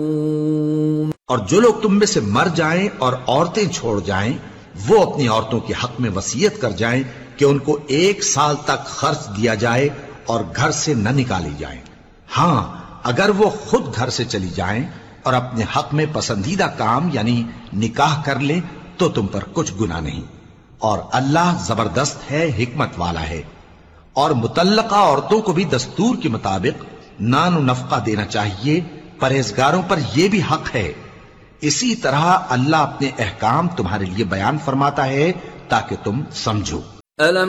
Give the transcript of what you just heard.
और जो लोग तुम में से मर जाएं और औरतें छोड़ जाएं, वो अपनी औरतों के हक में वसीयत कर जाएं कि उनको 1 साल तक खर्च दिया जाए और घर से न निकाली जाए। हां, अगर वो खुद घर से चली जाएं और अपने हक में पसंदीदा काम यानी निकाह कर ले तो तुम पर कुछ गुनाह नहीं। और अल्लाह जबरदस्त है, हिकमत वाला है। और मुतल्लका औरतों को भी दस्तूर के मुताबिक नान नफका देना चाहिए। परहेजगारों पर यह भी हक है। इसी तरह अल्लाह अपने अहकाम तुम्हारे लिए बयान फरमाता है ताकि तुम समझो।